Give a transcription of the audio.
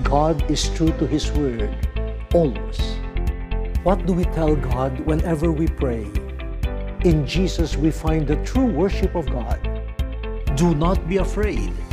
God is true to His word, always. What do we tell God whenever we pray? In Jesus we find the true worship of God. Do not be afraid.